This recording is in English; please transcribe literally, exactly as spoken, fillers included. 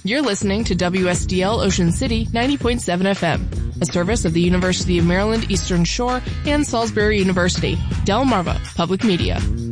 You're listening to W S D L Ocean City ninety point seven F M, a service of the University of Maryland Eastern Shore and Salisbury University. Delmarva Public Media.